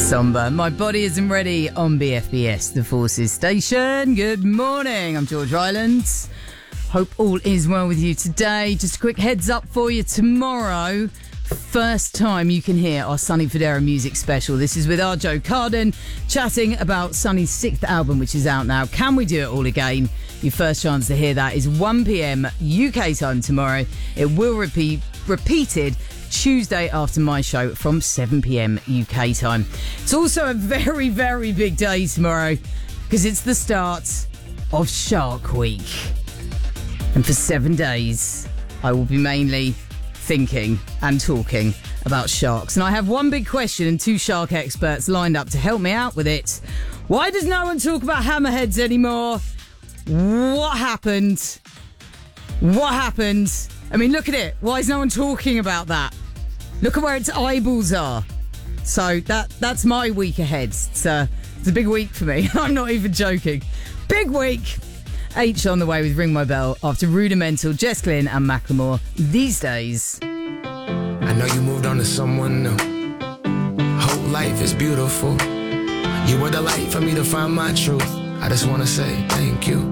Somber. My body isn't ready on BFBS, the Forces Station. Good morning. I'm George Rylands. Hope all is well with you today. Just a quick heads up for you tomorrow. First time you can hear our Sonny Fodera music special. This is with our Joe Carden chatting about Sonny's 6th album, which is out now. Can we do it all again? Your first chance to hear that is 1 p.m. UK time tomorrow. It will be repeated Tuesday after my show from 7 p.m. UK time. It's also a very, very big day tomorrow because it's the start of Shark Week. And for 7 days, I will be mainly thinking and talking about sharks. And I have one big question and two shark experts lined up to help me out with it. Why does no one talk about hammerheads anymore? What happened? What happened? I mean, look at it. Why is no one talking about that? Look at where its eyeballs are. So that's my week ahead. It's a big week for me. I'm not even joking. Big week. H on the way with Ring My Bell after Rudimental, Jess Glynn and Macklemore. These days. I know you moved on to someone new. Whole life is beautiful. You were the light for me to find my truth. I just want to say thank you.